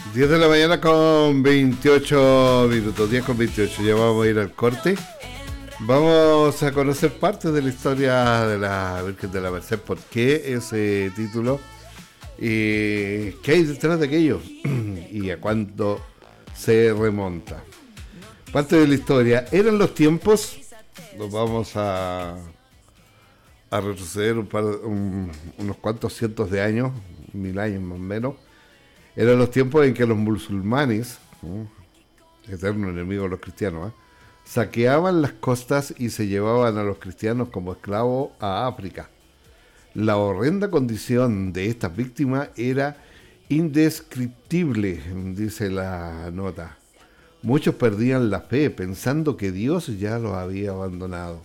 10 de la mañana con 28 minutos, 10 con 28, ya vamos a ir al corte. Vamos a conocer parte de la historia de la Virgen de la Merced, por qué ese título y qué hay detrás de aquello y a cuánto se remonta. Parte de la historia, eran los tiempos, nos vamos a retroceder unos cuantos cientos de años, 1000 años más o menos. Eran los tiempos en que los musulmanes, eternos enemigos de los cristianos, saqueaban las costas y se llevaban a los cristianos como esclavos a África. La horrenda condición de estas víctimas era indescriptible, dice la nota. Muchos perdían la fe pensando que Dios ya los había abandonado.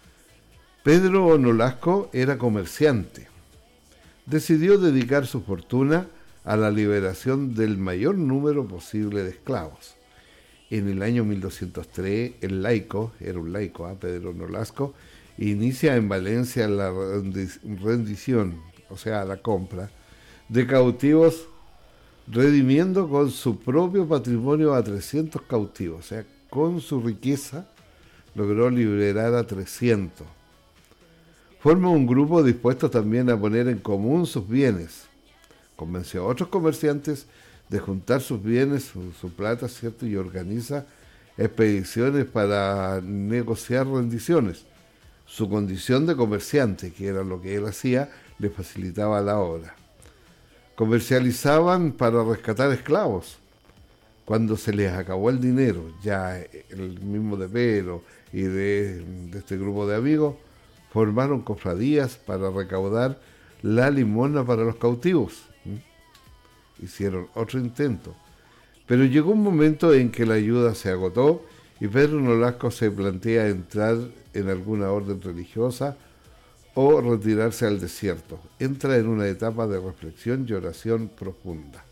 Pedro Nolasco era comerciante. Decidió dedicar su fortuna a la liberación del mayor número posible de esclavos. En el año 1203, el laico, era un laico, Pedro Nolasco, inicia en Valencia la rendición, o sea, la compra, de cautivos, redimiendo con su propio patrimonio a 300 cautivos, o sea, con su riqueza logró liberar a 300. Forma un grupo dispuesto también a poner en común sus bienes. Convenció a otros comerciantes de juntar sus bienes, su plata, ¿cierto? Y organiza expediciones para negociar rendiciones. Su condición de comerciante, que era lo que él hacía, le facilitaba la obra. Comercializaban para rescatar esclavos. Cuando se les acabó el dinero, ya el mismo de Pedro y de este grupo de amigos, formaron cofradías para recaudar la limosna para los cautivos. Hicieron otro intento, pero llegó un momento en que la ayuda se agotó y Pedro Nolasco se plantea entrar en alguna orden religiosa o retirarse al desierto. Entra en una etapa de reflexión y oración profunda.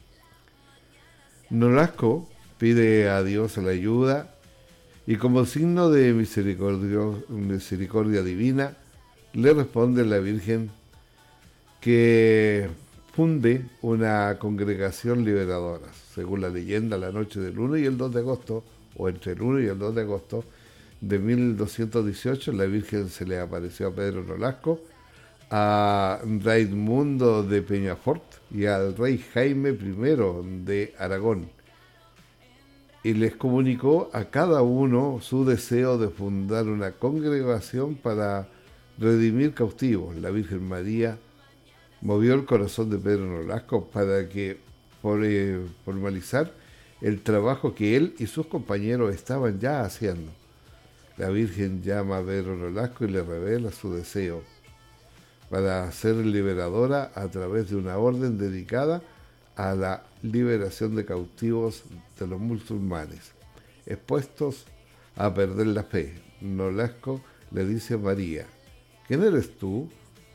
Nolasco pide a Dios la ayuda y como signo de misericordia divina le responde la Virgen que funde una congregación liberadora. Según la leyenda, la noche del 1 y el 2 de agosto, o entre el 1 y el 2 de agosto de 1218, la Virgen se le apareció a Pedro Nolasco, a Raimundo de Peñafort y al rey Jaime I de Aragón, y les comunicó a cada uno su deseo de fundar una congregación para redimir cautivos. La Virgen María movió el corazón de Pedro Nolasco para que formalizar el trabajo que él y sus compañeros estaban ya haciendo. La Virgen llama a Pedro Nolasco y le revela su deseo para ser liberadora a través de una orden dedicada a la liberación de cautivos de los musulmanes, expuestos a perder la fe. Nolasco le dice a María: ¿quién eres tú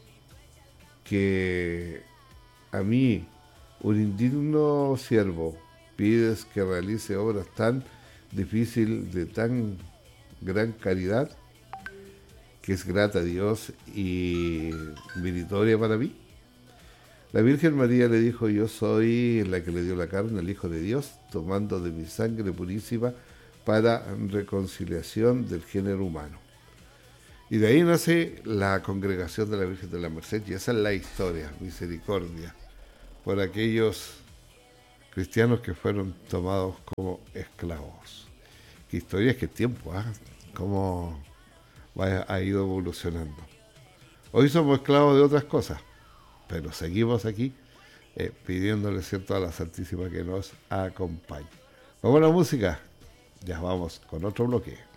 que a mí, un indigno siervo, pides que realice obras tan difíciles, de tan gran caridad, que es grata a Dios y meritoria para mí? La Virgen María le dijo: yo soy la que le dio la carne al Hijo de Dios, tomando de mi sangre purísima para reconciliación del género humano. Y de ahí nace la congregación de la Virgen de la Merced, y esa es la historia, misericordia, por aquellos cristianos que fueron tomados como esclavos. Qué historia, qué tiempo, cómo ha ido evolucionando. Hoy somos esclavos de otras cosas, pero seguimos aquí pidiéndole, ¿cierto?, a la Santísima que nos acompañe. Vamos a la música, ya vamos con otro bloque.